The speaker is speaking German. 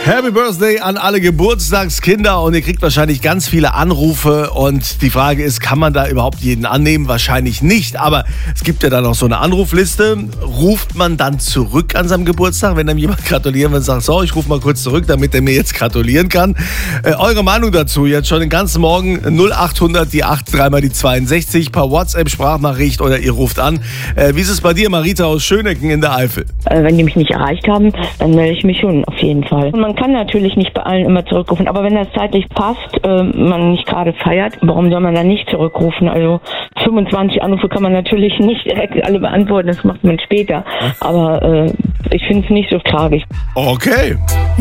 Happy Birthday an alle Geburtstagskinder und ihr kriegt wahrscheinlich ganz viele Anrufe und die Frage ist, kann man da überhaupt jeden annehmen? Wahrscheinlich nicht, aber es gibt ja dann auch so eine Anrufliste. Ruft man dann zurück an seinem Geburtstag, wenn dann jemand gratulieren will und sagt, so, ich rufe mal kurz zurück, damit er mir jetzt gratulieren kann. Eure Meinung dazu jetzt schon den ganzen Morgen 0800 die 8 3 mal die 62 per WhatsApp Sprachnachricht oder ihr ruft an. Wie ist es bei dir, Marita aus Schönecken in der Eifel? Wenn die mich nicht erreicht haben, dann melde ich mich schon auf jeden Fall. Und man kann natürlich nicht bei allen immer zurückrufen, aber wenn das zeitlich passt, man nicht gerade feiert, warum soll man dann nicht zurückrufen? Also 25 Anrufe kann man natürlich nicht direkt alle beantworten, das macht man später. Aber ich finde es nicht so tragisch. Okay.